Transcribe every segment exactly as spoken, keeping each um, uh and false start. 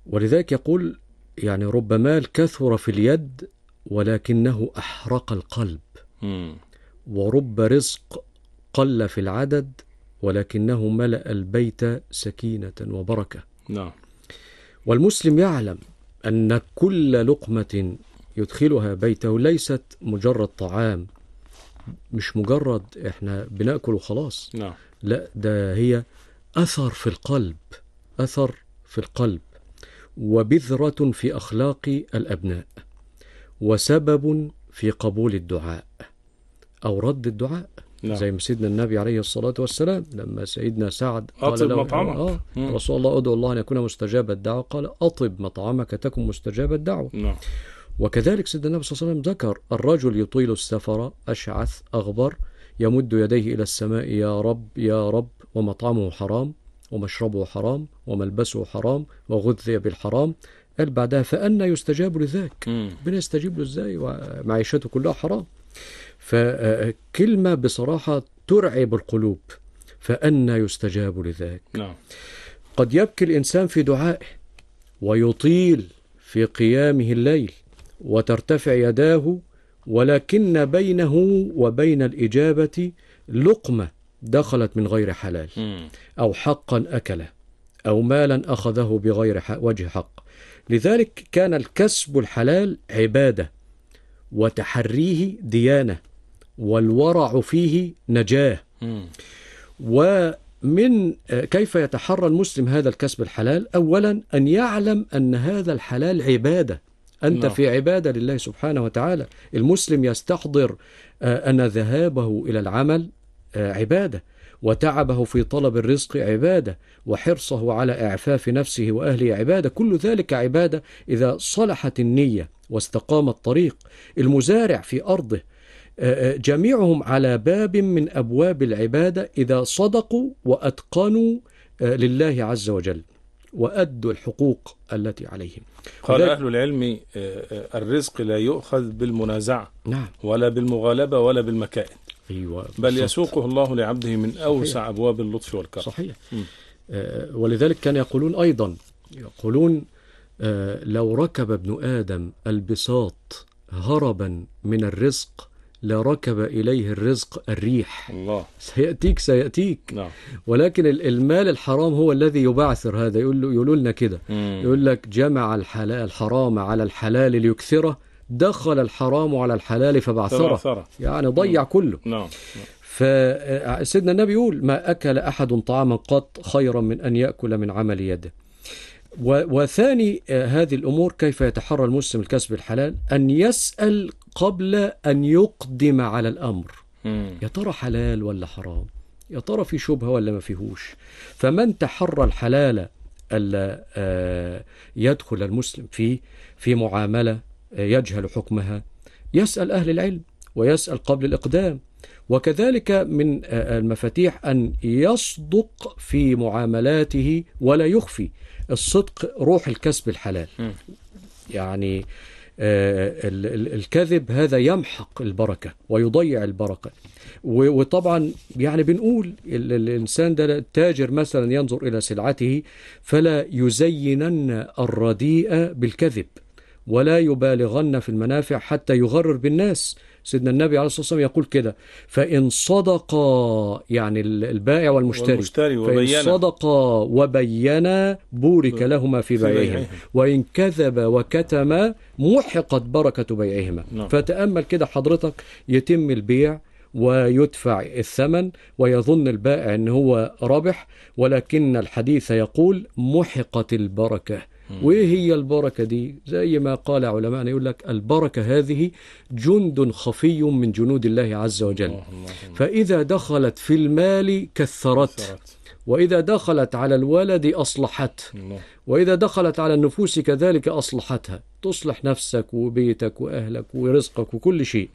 ولذلك يقول يعني رب مال كثر في اليد ولكنه أحرق القلب، مم. ورب رزق قل في العدد ولكنه ملأ البيت سكينة وبركة. نعم. والمسلم يعلم أن كل لقمة يدخلها بيته ليست مجرد طعام، مش مجرد احنا بنأكل وخلاص، نعم. لا، ده هي أثر في القلب، أثر في القلب، وبذرة في أخلاق الأبناء، وسبب في قبول الدعاء أو رد الدعاء. نعم. زي ما سيدنا النبي عليه الصلاة والسلام لما سيدنا سعد قال أطب له مطعمك. آه رسول الله أدعو الله أن يكون مستجاب الدعوة، قال أطب مطعمك تكن مستجاب الدعوة. نعم. وكذلك سيدنا النبي صلى الله عليه وسلم ذكر الرجل يطيل السفر أشعث أغبر يمد يديه إلى السماء يا رب يا رب ومطعمه حرام ومشربه حرام وملبسه حرام وغذي بالحرام. قال بعدها فأنا يستجاب لذاك، ربنا يستجيب له ازاي ومعيشته كلها حرام؟ فكلمة بصراحة ترعب القلوب، فأنا يستجاب لذاك. نعم. قد يبكي الإنسان في دعائه ويطيل في قيامه الليل وترتفع يداه، ولكن بينه وبين الإجابة لقمة دخلت من غير حلال، أو حقا أكله، أو مالا أخذه بغير وجه حق. لذلك كان الكسب الحلال عبادة، وتحريه ديانة، والورع فيه نجاة. ومن كيف يتحرى المسلم هذا الكسب الحلال؟ أولا أن يعلم أن هذا الحلال عبادة، أنت نعم. في عبادة لله سبحانه وتعالى. المسلم يستحضر أن ذهابه إلى العمل عبادة، وتعبه في طلب الرزق عبادة، وحرصه على إعفاف نفسه وأهله عبادة، كل ذلك عبادة إذا صلحت النية واستقام الطريق. المزارع في أرضه جميعهم على باب من أبواب العبادة إذا صدقوا وأتقنوا لله عز وجل وأدوا الحقوق التي عليهم. قال أهل العلم الرزق لا يؤخذ بالمنازعة، نعم، ولا بالمغالبة ولا بالمكائد، أيوة، بل بالضبط. يسوقه الله لعبده من أوسع صحيح. أبواب اللطف والكرم. صحيح. آه ولذلك كان يقولون أيضا، يقولون آه لو ركب ابن آدم البساط هربا من الرزق لركب إليه الرزق الريح. الله. سيأتيك سيأتيك. نعم. ولكن المال الحرام هو الذي يبعثر هذا. يقول يقولوا لنا كده، يقول لك جمع الحلال الحرام على الحلال ليكثره، دخل الحرام على الحلال فبعثره، يعني ضيع مم. كله. نعم. فسيدنا النبي يقول ما أكل أحد طعاما قط خيرا من أن يأكل من عمل يده. وثاني هذه الأمور كيف يتحرى المسلم الكسب الحلال؟ أن يسأل قبل أن يقدم على الأمر. يا ترى حلال ولا حرام؟ يا ترى في شبهة ولا ما فيهوش؟ فمن تحرى الحلال ألا يدخل المسلم فيه في معاملة يجهل حكمها، يسأل أهل العلم ويسأل قبل الإقدام. وكذلك من المفاتيح أن يصدق في معاملاته ولا يخفي. الصدق روح الكسب الحلال. يعني الكذب هذا يمحق البركة ويضيع البركة. وطبعا يعني بنقول الإنسان ده التاجر مثلا ينظر إلى سلعته فلا يزينن الرديء بالكذب، ولا يبالغن في المنافع حتى يغرر بالناس. سيدنا النبي عليه الصلاة والسلام يقول كده، فإن صدقا يعني البائع والمشتري, والمشتري فإن صدقا وبينا بورك لهما في بيعهم، وإن كذب وكتم محقت بركة بيعهما. نعم. فتأمل كده حضرتك، يتم البيع ويدفع الثمن ويظن البائع أنه هو ربح، ولكن الحديث يقول محقت البركة. وإيه هي البركة دي؟ زي ما قال علماء يقول لك البركة هذه جند خفي من جنود الله عز وجل. الله الله الله. فإذا دخلت في المال كثرت، وإذا دخلت على الولد أصلحت، وإذا دخلت على النفوس كذلك أصلحتها، تصلح نفسك وبيتك وأهلك ورزقك وكل شيء.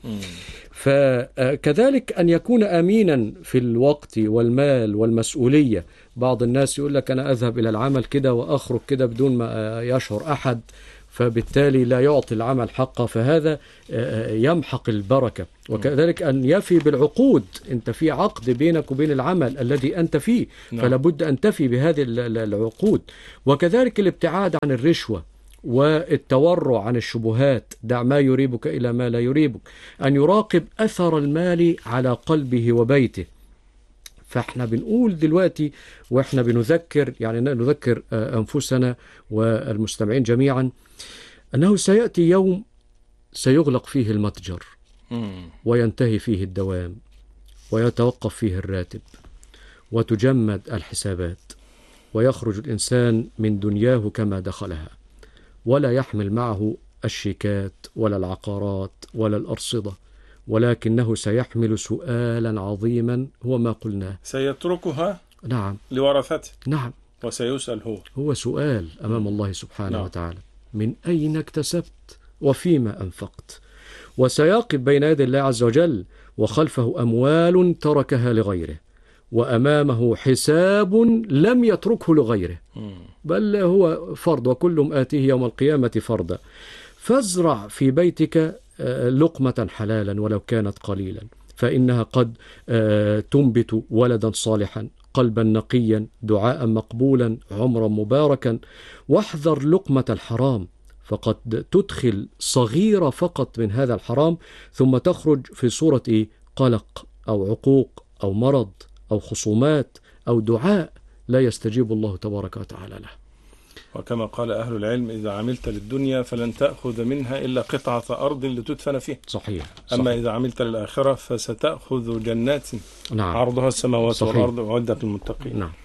فكذلك أن يكون أمينا في الوقت والمال والمسؤولية. بعض الناس يقول لك أنا أذهب إلى العمل كده وأخرج كده بدون ما يشعر أحد، فبالتالي لا يعطي العمل حقه، فهذا يمحق البركة. وكذلك أن يفي بالعقود، أنت في عقد بينك وبين العمل الذي أنت فيه، فلا بد أن تفي بهذه العقود. وكذلك الابتعاد عن الرشوة والتورع عن الشبهات، دع ما يريبك إلى ما لا يريبك، أن يراقب أثر المال على قلبه وبيته. فاحنا بنقول دلوقتي واحنا بنذكر، يعني نذكر أنفسنا والمستمعين جميعا، أنه سيأتي يوم سيغلق فيه المتجر وينتهي فيه الدوام ويتوقف فيه الراتب وتجمد الحسابات، ويخرج الإنسان من دنياه كما دخلها، ولا يحمل معه الشيكات ولا العقارات ولا الأرصدة، ولكنه سيحمل سؤالا عظيما هو ما قلناه، سيتركها نعم لورثته، نعم، وسيسأل هو هو سؤال أمام الله سبحانه نعم. وتعالى: من أين اكتسبت وفيما أنفقت؟ وسيقف بين يدي الله عز وجل وخلفه أموال تركها لغيره، وأمامه حساب لم يتركه لغيره، بل هو فرد، وكل آتيه يوم القيامة فردا. فازرع في بيتك لقمة حلالا ولو كانت قليلا، فإنها قد تنبت ولدا صالحا، قلبا نقيا، دعاء مقبولا، عمرا مباركا. واحذر لقمة الحرام، فقد تدخل صغيرة فقط من هذا الحرام ثم تخرج في صورة قلق أو عقوق أو مرض أو خصومات أو دعاء لا يستجيب الله تبارك وتعالى له. وكما قال أهل العلم: إذا عملت للدنيا فلن تأخذ منها إلا قطعة أرض لتدفن فيها. صحيح. أما صحيح. إذا عملت للآخرة فستأخذ جنات نعم. عرضها السماوات صحيح. والأرض، وعدت للمتقين. نعم.